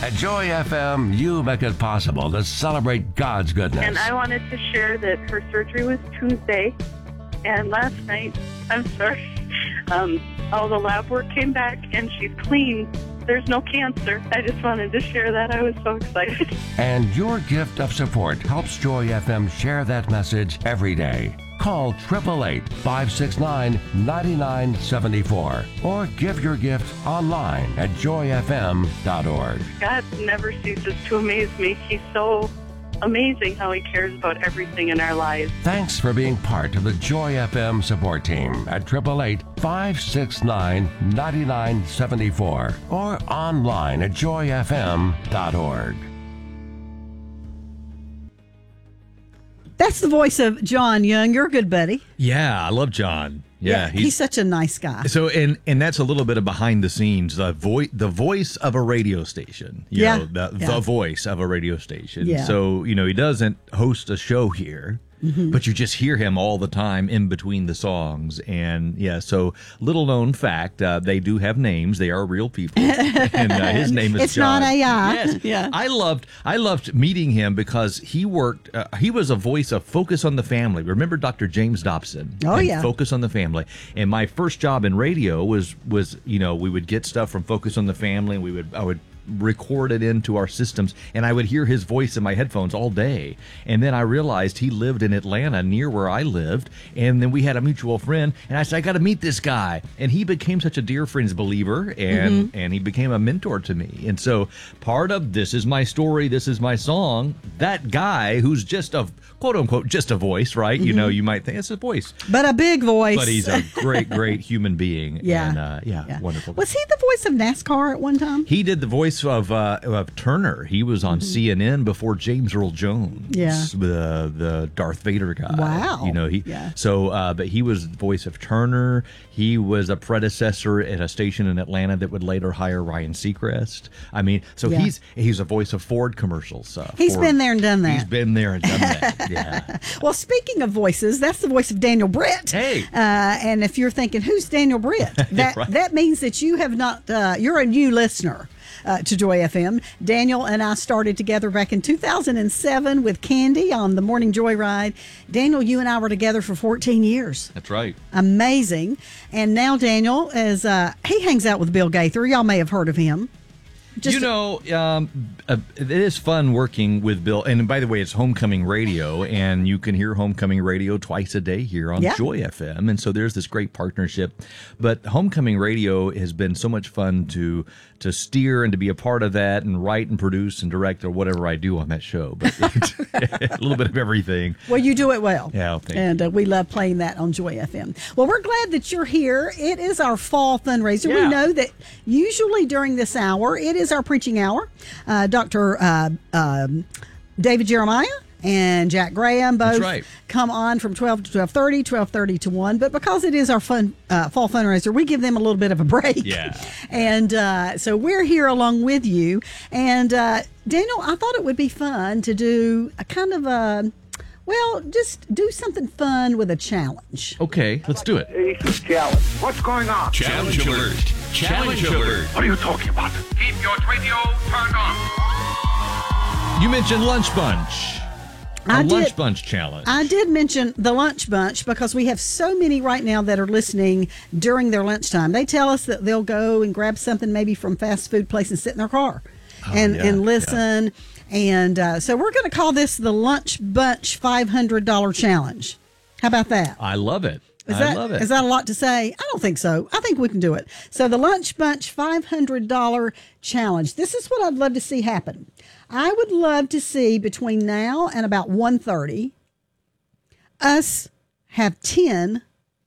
At Joy FM, you make it possible to celebrate God's goodness. And I wanted to share that her surgery was Tuesday, and last night, all the lab work came back, and she's clean. There's no cancer. I just wanted to share that. I was so excited. And your gift of support helps Joy FM share that message every day. Call 888-569-9974 or give your gift online at joyfm.org. God never ceases to amaze me. He's so amazing how he cares about everything in our lives. Thanks for being part of the Joy FM support team at 888-569-9974 or online at joyfm.org. That's the voice of John Young, your good buddy. Yeah, I love John. Yeah, he's such a nice guy. So, and that's a little bit of behind the scenes, the voice of a radio station. You know, the voice of a radio station. Yeah. So, he doesn't host a show here. Mm-hmm. But you just hear him all the time in between the songs. And so little known fact, they do have names. They are real people. And his name is John. It's not AI. Yes. Yeah. I loved meeting him because he worked, he was a voice of Focus on the Family. Remember Dr. James Dobson? Oh, yeah. Focus on the Family. And my first job in radio was we would get stuff from Focus on the Family, and I would record it into our systems, and I would hear his voice in my headphones all day. And then I realized he lived in Atlanta near where I lived, and then we had a mutual friend, and I said, I got to meet this guy. And he became such a dear friends believer, and he became a mentor to me. And so part of This Is My Story, This Is My Song, that guy who's just a quote-unquote just a voice, right? You might think it's a voice, but a big voice. but he's a great human being. Yeah. And, wonderful. Was he the voice of NASCAR at one time? He did the voice of Turner. He was on CNN before James Earl Jones, the Darth Vader guy. Wow. But he was the voice of Turner. He was a predecessor at a station in Atlanta that would later hire Ryan Seacrest. I mean, so he's a voice of Ford commercials. He's been there and done that. He's been there and done that. Yeah. Well, speaking of voices, that's the voice of Daniel Britt. Hey. And if you're thinking, who's Daniel Britt? That means that you have not. You're a new listener to Joy FM. Daniel and I started together back in 2007 with Candy on the Morning Joyride. Daniel, you and I were together for 14 years. That's right. Amazing. And now Daniel is he hangs out with Bill Gaither. Y'all may have heard of him. It is fun working with Bill. And by the way, it's Homecoming Radio, and you can hear Homecoming Radio twice a day here on Joy FM. And so there's this great partnership. But Homecoming Radio has been so much fun to steer and to be a part of that and write and produce and direct or whatever I do on that show. But it's a little bit of everything. Well, you do it well. Yeah, thank you. We love playing that on Joy FM. Well, we're glad that you're here. It is our fall fundraiser. Yeah. We know that usually during this hour, it is our preaching hour. Dr. David Jeremiah and Jack Graham both come on from 12 to 12:30, 12:30 to 1. But because it is our fall fundraiser, we give them a little bit of a break. Yeah. And so we're here along with you. And Daniel, I thought it would be fun to do a kind of just do something fun with a challenge. Okay, let's do it. Challenge. What's going on? Challenge alert. Challenge alert. What are you talking about? Keep your radio turned on. You mentioned Lunch Bunch. Lunch Bunch challenge. I did mention the Lunch Bunch because we have so many right now that are listening during their lunchtime. They tell us that they'll go and grab something maybe from fast food place and sit in their car and listen. Yeah. And so we're going to call this the Lunch Bunch $500 challenge. How about that? I love it. I love it. Is that a lot to say? I don't think so. I think we can do it. So the Lunch Bunch $500 challenge. This is what I'd love to see happen. I would love to see between now and about 1:30 us have 10.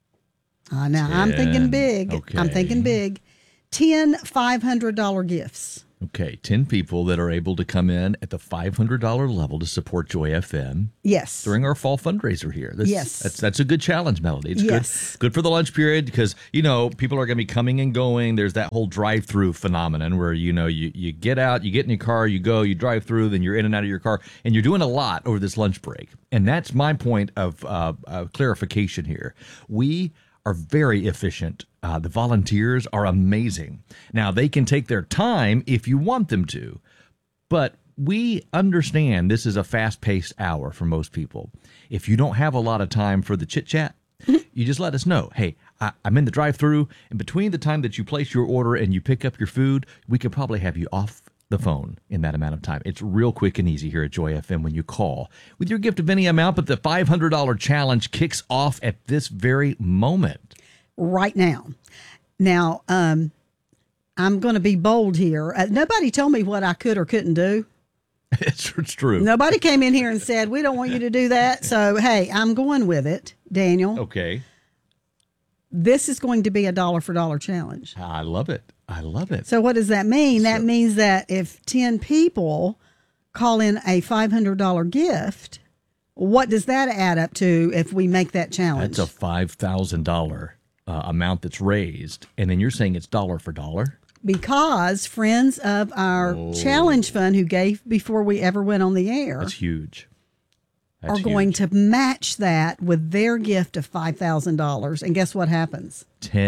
I'm thinking big. Okay. I'm thinking big. 10 $500 gifts. Okay, 10 people that are able to come in at the $500 level to support Joy FM. Yes. During our fall fundraiser here. Yes. That's a good challenge, Melody. It's good for the lunch period because, people are going to be coming and going. There's that whole drive-through phenomenon where, you get out, you get in your car, you go, you drive through, then you're in and out of your car, and you're doing a lot over this lunch break. And that's my point of clarification here. We are very efficient. The volunteers are amazing. Now, they can take their time if you want them to, But we understand this is a fast-paced hour for most people. If you don't have a lot of time for the chit-chat, you just let us know. Hey, I'm in the drive-thru, and between the time that you place your order and you pick up your food, we could probably have you off the phone in that amount of time. It's real quick and easy here at Joy FM when you call with your gift of any amount, but the $500 challenge kicks off at this very moment. Right now. Now, I'm going to be bold here. Nobody told me what I could or couldn't do. It's true. Nobody came in here and said, we don't want you to do that. So, hey, I'm going with it, Daniel. Okay. This is going to be a dollar for dollar challenge. I love it. I love it. So what does that mean? That means that if 10 people call in a $500 gift, what does that add up to if we make that challenge? That's a $5,000 amount that's raised. And then you're saying it's dollar for dollar? Because friends of our challenge fund who gave before we ever went on the air That's huge. are going to match that with their gift of $5,000. And guess what happens?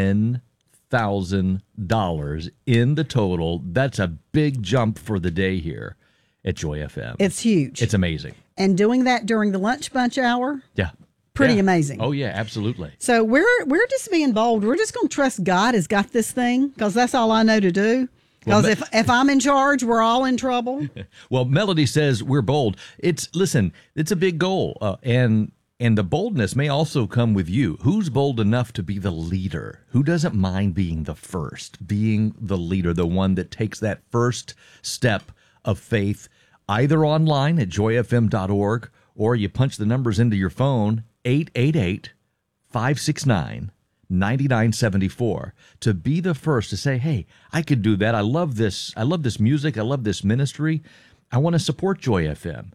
$10,000 in the total. That's a big jump for the day here at Joy FM. It's huge. It's amazing. And doing that during the lunch bunch hour, Yeah. pretty Yeah. amazing. Oh, yeah, absolutely. So we're just being bold. We're just going to trust God has got this thing because that's all I know to do. Because if I'm in charge, we're all in trouble. Well, Melody says we're bold. It's a big goal, and the boldness may also come with you. Who's bold enough to be the leader? Who doesn't mind being the first, being the leader, the one that takes that first step of faith, either online at joyfm.org or you punch the numbers into your phone, 888-569-9974, to be the first to say, hey, I could do that. I love this music. I love this ministry. I want to support Joy FM.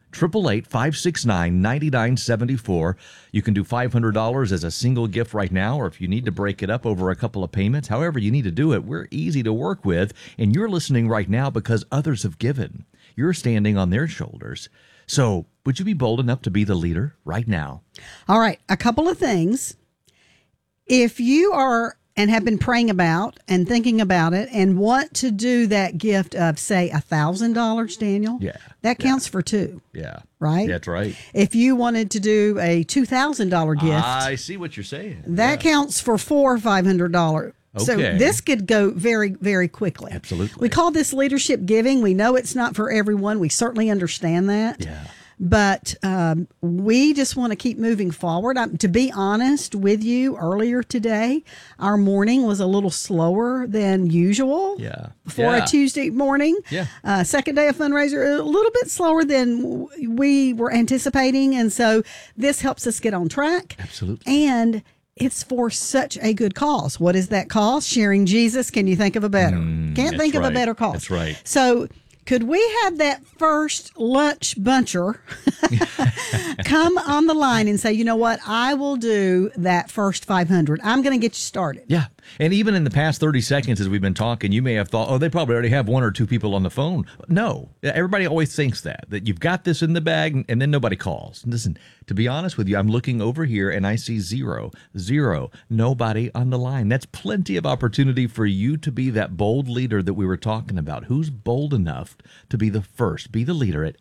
888-569-9974. You can do $500 as a single gift right now, or if you need to break it up over a couple of payments, however you need to do it, we're easy to work with. And you're listening right now because others have given. You're standing on their shoulders. So would you be bold enough to be the leader right now? All right, a couple of things. If you are and have been praying about and thinking about it and want to do that gift of, say, $1,000, Daniel, that counts for two. Yeah. Right? That's right. If you wanted to do a $2,000 gift, I see what you're saying. that counts for four $500. So Okay. this could go very, very quickly. Absolutely. We call this leadership giving. We know it's not for everyone. We certainly understand that. Yeah. But we just want to keep moving forward. To be honest with you, earlier today, our morning was a little slower than usual for a Tuesday morning. Yeah. Second day of fundraiser, a little bit slower than we were anticipating. And so this helps us get on track. Absolutely. And it's for such a good cause. What is that cause? Sharing Jesus. Can you think of a better? Can't think of a better cause. That's right. So could we have that first lunch buncher come on the line and say, you know what, I will do that first 500. I'm going to get you started. Yeah. And even in the past 30 seconds as we've been talking, you may have thought, oh, they probably already have one or two people on the phone. No, everybody always thinks that you've got this in the bag and then nobody calls. Listen, to be honest with you, I'm looking over here and I see zero, nobody on the line. That's plenty of opportunity for you to be that bold leader that we were talking about. Who's bold enough to be the first, be the leader at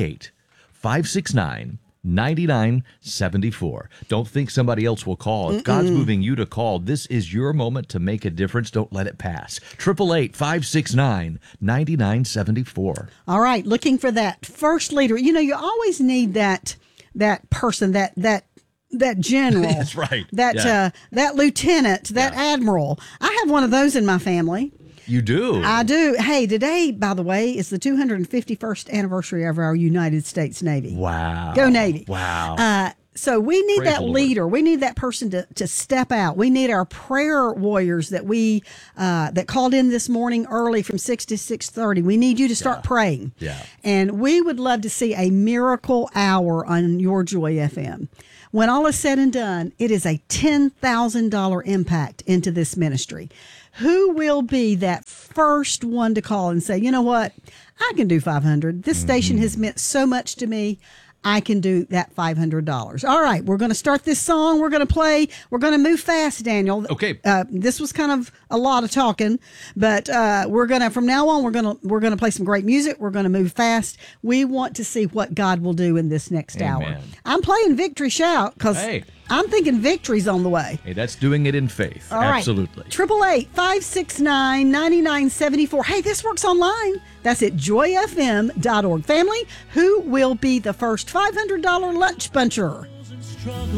888-569-9974. Don't think somebody else will call. If God's moving you to call, this is your moment to make a difference. Don't let it pass. 888-569-9974. All right, looking for that first leader. You know, you always need that person, that general. That's right. That lieutenant, that admiral. I have one of those in my family. You do? I do. Hey, today, by the way, is the 251st anniversary of our United States Navy. Wow. Go Navy. Wow. So we need Praise that the Lord. leader. We need that person to step out. We need our prayer warriors that that called in this morning early from 6 to 6:30. We need you to start praying. Yeah. And we would love to see a miracle hour on your Joy FM. When all is said and done, it is a $10,000 impact into this ministry. Who will be that first one to call and say, you know what, I can do 500. This station has meant so much to me. I can do that $500. All right, we're going to start this song. We're going to play. We're going to move fast, Daniel. Okay. This was kind of a lot of talking, but we're going to, from now on, we're going to play some great music. We're going to move fast. We want to see what God will do in this next hour. I'm playing Victory Shout because I'm thinking victory's on the way. Hey, that's doing it in faith. All right. Absolutely. 888-569-9974. Hey, this works online. That's at joyfm.org. Family, who will be the first $500 lunch buncher?